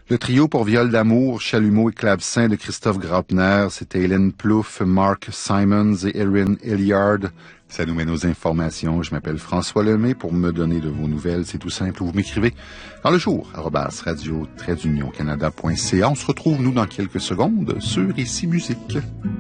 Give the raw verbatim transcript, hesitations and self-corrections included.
Le trio pour viol d'amour, chalumeau et clavecin de Christophe Graupner, c'était Hélène Plouffe, Mark Simons et Erin Hilliard. Ça nous mène aux informations. Je m'appelle François Lemay. Pour me donner de vos nouvelles, c'est tout simple. Vous m'écrivez dans le jour, arobase radio tiret union canada point c a. On se retrouve, nous, dans quelques secondes sur Ici Musique.